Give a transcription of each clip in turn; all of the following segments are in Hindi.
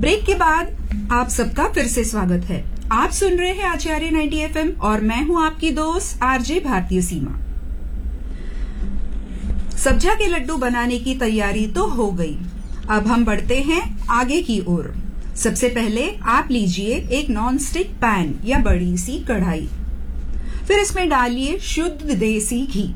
ब्रेक के बाद आप सबका फिर से स्वागत है। आप सुन रहे हैं आचार्य 90 FM और मैं हूं आपकी दोस्त आरजे भारतीय सीमा। सब्जा के लड्डू बनाने की तैयारी तो हो गई, अब हम बढ़ते हैं आगे की ओर। सबसे पहले आप लीजिए एक नॉन स्टिक पैन या बड़ी सी कढ़ाई, फिर इसमें डालिए शुद्ध देसी घी।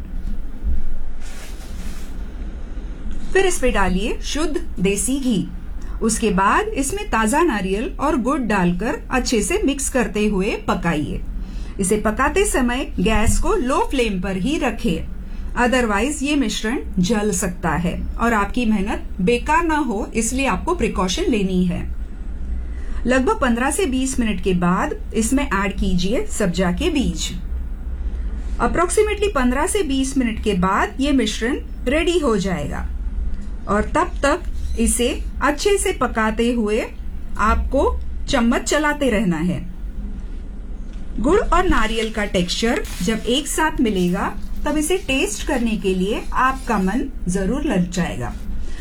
उसके बाद इसमें ताजा नारियल और गुड़ डालकर अच्छे से मिक्स करते हुए पकाइए। इसे पकाते समय गैस को लो फ्लेम पर ही रखें, अदरवाइज ये मिश्रण जल सकता है और आपकी मेहनत बेकार ना हो, इसलिए आपको प्रिकॉशन लेनी है। लगभग 15 से 20 मिनट के बाद इसमें ऐड कीजिए सब्जा के बीज। अप्रोक्सीमेटली 15 से 20 मिनट के बाद ये मिश्रण रेडी हो जाएगा और तब तक इसे अच्छे से पकाते हुए आपको चम्मच चलाते रहना है। गुड़ और नारियल का टेक्सचर जब एक साथ मिलेगा तब इसे टेस्ट करने के लिए आपका मन जरूर लग जाएगा।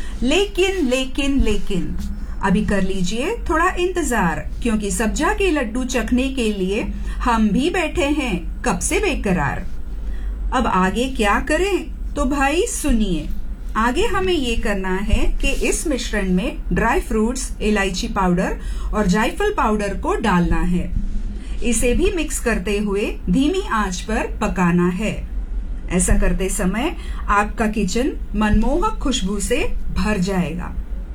लेकिन अभी कर लीजिए थोड़ा इंतजार, क्योंकि सब्जा के लड्डू चखने के लिए हम भी बैठे हैं कब से बेकरार। अब आगे क्या करें तो भाई सुनिए। आगे हमें ये करना है कि इस मिश्रण में ड्राई फ्रूट्स, इलायची पाउडर और जायफल पाउडर को डालना है। इसे भी मिक्स करते हुए धीमी आंच पर पकाना है। ऐसा करते समय आपका किचन मनमोहक खुशबू से भर जाएगा।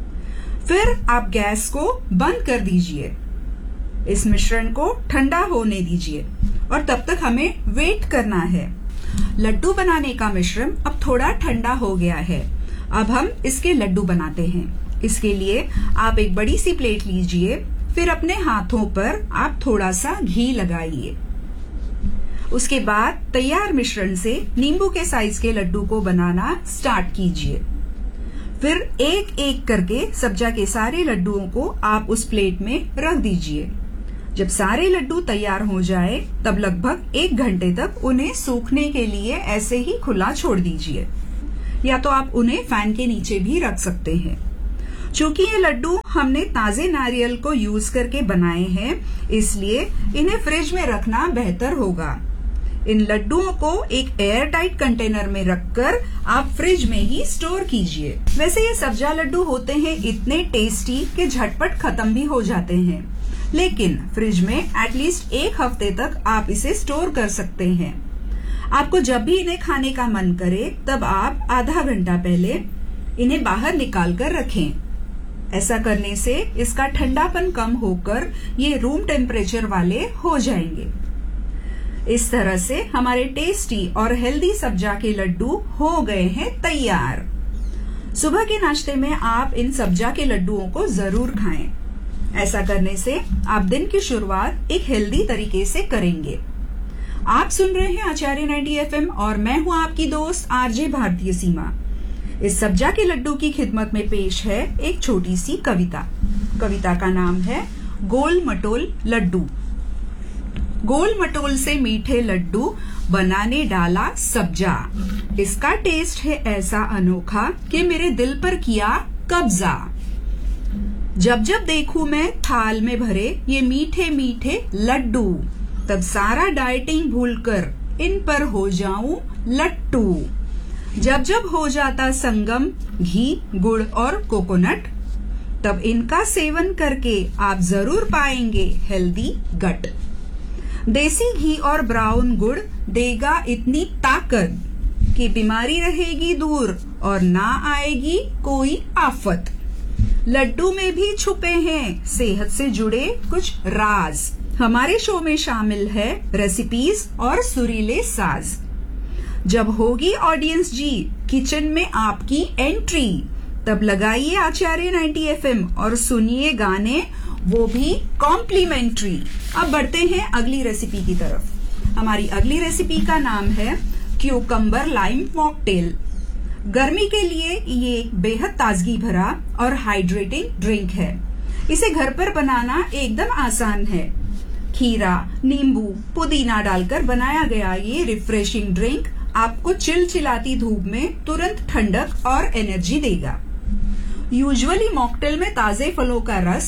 फिर आप गैस को बंद कर दीजिए, इस मिश्रण को ठंडा होने दीजिए और तब तक हमें वेट करना है। लड्डू बनाने का मिश्रण अब थोड़ा ठंडा हो गया है। अब हम इसके लड्डू बनाते हैं। इसके लिए आप एक बड़ी सी प्लेट लीजिए, फिर अपने हाथों पर आप थोड़ा सा घी लगाइए। उसके बाद तैयार मिश्रण से नींबू के साइज के लड्डू को बनाना स्टार्ट कीजिए। फिर एक एक करके सब्जा के सारे लड्डुओं को आप उस प्लेट में रख दीजिए। जब सारे लड्डू तैयार हो जाए तब लगभग 1 घंटे तक उन्हें सूखने के लिए ऐसे ही खुला छोड़ दीजिए, या तो आप उन्हें फैन के नीचे भी रख सकते हैं। चूंकि ये लड्डू हमने ताजे नारियल को यूज करके बनाए हैं, इसलिए इन्हें फ्रिज में रखना बेहतर होगा। इन लड्डुओं को एक एयर टाइट कंटेनर में रखकर आप फ्रिज में ही स्टोर कीजिए। वैसे ये सब्जा लड्डू होते हैं इतने टेस्टी कि झटपट खत्म भी हो जाते हैं, लेकिन फ्रिज में एटलीस्ट 1 हफ्ते तक आप इसे स्टोर कर सकते हैं। आपको जब भी इन्हें खाने का मन करे तब आप आधा घंटा पहले इन्हें बाहर निकाल कर रखें। ऐसा करने से इसका ठंडापन कम होकर ये रूम टेम्परेचर वाले हो जाएंगे। इस तरह से हमारे टेस्टी और हेल्दी सब्जा के लड्डू हो गए हैं तैयार। सुबह के नाश्ते में आप इन सब्जा के लड्डुओं को जरूर खाएं। ऐसा करने से आप दिन की शुरुआत एक हेल्दी तरीके से करेंगे। आप सुन रहे हैं आचार्य 90 FM और मैं हूं आपकी दोस्त आरजे भारतीय सीमा। इस सब्जा के लड्डू की खिदमत में पेश है एक छोटी सी कविता। कविता का नाम है गोल मटोल लड्डू। गोल मटोल से मीठे लड्डू बनाने डाला सब्जा। इसका टेस्ट है ऐसा अनोखा कि मेरे दिल पर किया कब्जा। जब जब देखूं मैं थाल में भरे ये मीठे मीठे लड्डू, तब सारा डाइटिंग भूलकर इन पर हो जाऊं लट्टू। जब जब हो जाता संगम घी, गुड़ और कोकोनट, तब इनका सेवन करके आप जरूर पाएंगे हेल्दी गट। देसी घी और ब्राउन गुड़ देगा इतनी ताकत कि बीमारी रहेगी दूर और ना आएगी कोई आफत। लड्डू में भी छुपे हैं सेहत से जुड़े कुछ राज। हमारे शो में शामिल है रेसिपीज और सुरीले साज। जब होगी ऑडियंस जी किचन में आपकी एंट्री, तब लगाइए आचार्य 90 FM और सुनिए गाने, वो भी कॉम्प्लीमेंट्री। अब बढ़ते हैं अगली रेसिपी की तरफ। हमारी अगली रेसिपी का नाम है क्यूकम्बर लाइम मॉकटेल। गर्मी के लिए ये एक बेहद ताजगी भरा और हाइड्रेटिंग ड्रिंक है। इसे घर पर बनाना एकदम आसान है। खीरा, नींबू, पुदीना डालकर बनाया गया ये रिफ्रेशिंग ड्रिंक आपको चिलचिलाती धूप में तुरंत ठंडक और एनर्जी देगा। यूजुअली मॉकटेल में ताजे फलों का रस,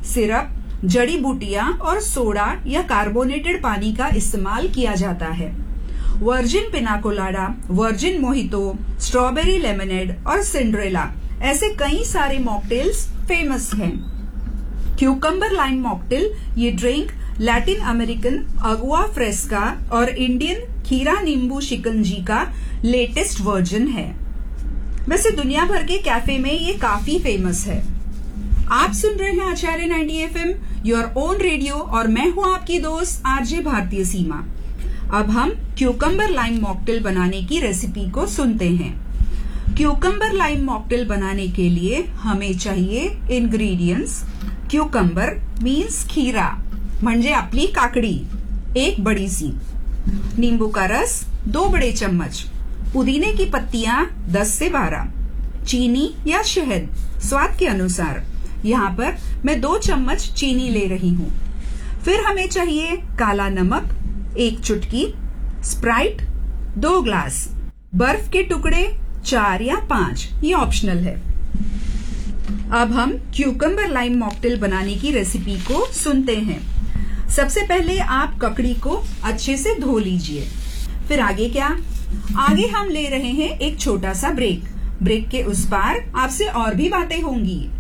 सिरप, जड़ी बूटियां और सोडा या कार्बोनेटेड पानी का इस्तेमाल किया जाता है। वर्जिन पिना colada, virgin mojito, strawberry lemonade और सिंड्रेला ऐसे कई सारे मॉकटेल्स फेमस हैं। क्यूकम्बर लाइम मॉकटेल ये ड्रिंक लैटिन अमेरिकन अगुआ फ्रेस्का और इंडियन खीरा नींबू शिकंजी का लेटेस्ट वर्जन है। वैसे दुनिया भर के कैफे में ये काफी फेमस है। आप सुन रहे हैं आचार्य 90 FM, योर ओन रेडियो, और मैं हूं आपकी दोस्त आरजे भारतीय सीमा। अब हम क्यूकम्बर लाइम मॉकटेल बनाने की रेसिपी को सुनते हैं। क्यूकम्बर लाइम मॉकटेल बनाने के लिए हमें चाहिए इंग्रेडिएंट्स। क्यूकम्बर मीन्स खीरा म्हणजे आपली काकडी, 1 बड़ी सी। नींबू का रस 2 बड़े चम्मच। पुदीने की पत्तियां 10 से 12। चीनी या शहद स्वाद के अनुसार। यहाँ पर मैं 2 चम्मच चीनी ले रही हूँ। फिर हमें चाहिए काला नमक 1 चुटकी, स्प्राइट 2 ग्लास, बर्फ के टुकड़े 4 या 5, ये ऑप्शनल है। अब हम क्यूकम्बर लाइम मॉकटेल बनाने की रेसिपी को सुनते हैं। सबसे पहले आप ककड़ी को अच्छे से धो लीजिए। फिर आगे क्या? आगे हम ले रहे हैं एक छोटा सा ब्रेक। ब्रेक के उस पार आपसे और भी बातें होंगी।